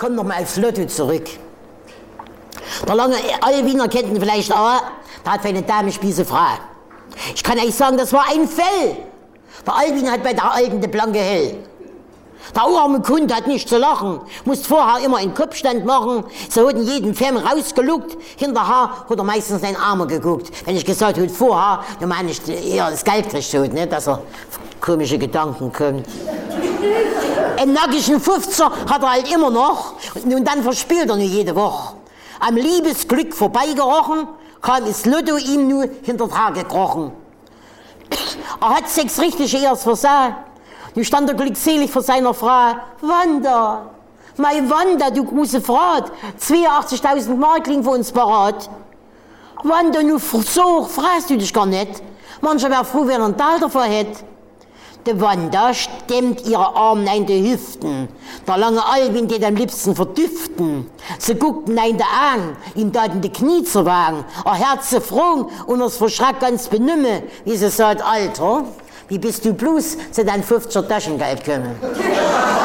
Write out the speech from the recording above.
komme noch mal aufs Lotto zurück. Der lange Albiner kennt ihn vielleicht auch, der hat für eine Dame Spieße Frau. Ich kann euch sagen, das war ein Fell. Der Albin hat bei der Alten die blanke Hell. Der arme Kunde hat nicht zu lachen, musste vorher immer einen Kopfstand machen. So hat in jedem Film rausgeluckt, hinterher hat er meistens seinen Arme geguckt. Wenn ich gesagt habe, vorher, dann meine ich eher das Geld kriegt, nicht, dass er komische Gedanken kommt. Einen nackigen 50er hat er halt immer noch und dann verspielt er nur jede Woche. Am Liebesglück vorbeigerochen, kam das Lotto ihm nur hinter Tage gekrochen. Er hat 6 richtige Ehrs versagt. Nu stand er glückselig vor seiner Frau. Wanda, mein Wanda, du große Frau, 82.000 Mark liegen für uns parat. Wanda, nu so fragst du dich gar nicht. Mancher wär froh, wenn er einen Teil davon hätte. Die Wanda stemmt ihre Arme in die Hüften. Der lange Albin geht am liebsten verdüften. Sie guckten in die Augen, ihm taten die Knie zu wagen. Er Herz so froh und er verschrak ganz benümme, wie sie sagt, Alter, wie bist du bloß zu deinem 50er Taschengeld gekommen?